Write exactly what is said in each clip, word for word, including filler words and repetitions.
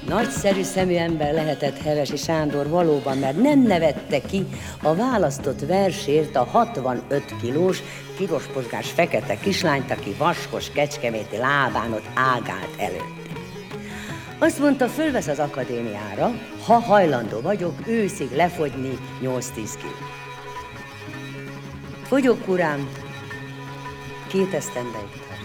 Nagyszerű szemű ember lehetett Hevesi Sándor valóban, mert nem nevette ki a választott versért a hatvanöt kilós, pirosposgás fekete kislányt, aki vaskos kecskeméti lábán ott ágált előtt. Azt mondta, fölvesz az akadémiára, ha hajlandó vagyok őszig lefogyni nyolc-tíz kiló. Fogyok, urám, két esztendeig tart.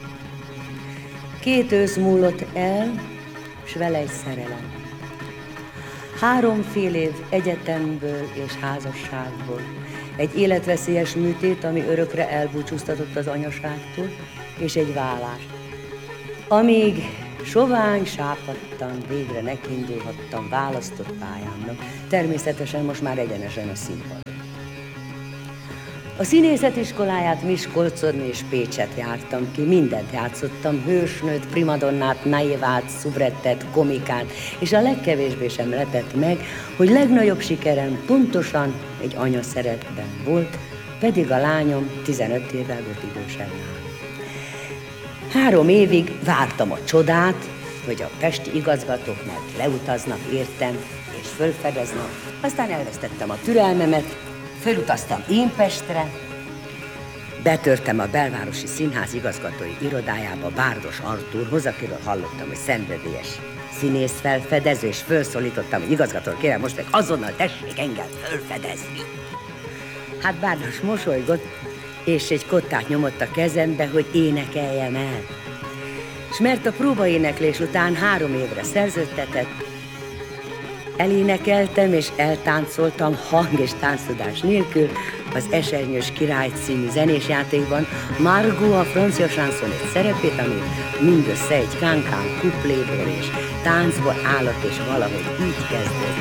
Két ősz múlott el, s vele egy szerelem. Háromfél év egyetemből és házasságból, egy életveszélyes műtét, ami örökre elbúcsúztatott az anyaságtól, és egy vállás. Amíg sovány sápadtan végre nekiindulhattam választott pályámnak, természetesen most már egyenesen a színpad. A színészetiskoláját Miskolcon és Pécset jártam ki, mindent játszottam, hősnőt, primadonnát, naivát, szubrettet, komikát, és a legkevésbé sem lepett meg, hogy legnagyobb sikerem pontosan egy anyaszerepben volt, pedig a lányom tizenöt évvel volt idősebb nálam. Három évig vártam a csodát, hogy a pesti igazgatók majd leutaznak értem, és fölfedeznek, aztán elvesztettem a türelmemet, fölutaztam én Pestre, betörtem a Belvárosi Színház igazgatói irodájába Bárdos Artúrhoz, akiről hallottam, hogy szenvedélyes színész felfedező, és fölszólítottam, hogy igazgató, kérem, most meg azonnal tessék engem fölfedezni. Hát Bárdos mosolygott, és egy kottát nyomott a kezembe, hogy énekeljem el. S mert a próbaéneklés után három évre szerződtetett, elénekeltem és eltáncoltam hang- és tánctudás nélkül az Esernyős király című zenésjátékban Margot a francia chansonét szerepét, ami mindössze egy kánkán kupléból és táncból állott, és valahogy így kezdődött.